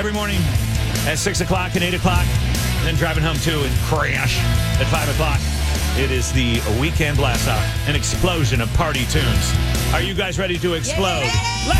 every morning at 6 o'clock and 8 o'clock, and then driving home too and crash at 5 o'clock. It is the Weekend Blast Off, an explosion of party tunes. Are you guys ready to explode? Yeah. Let's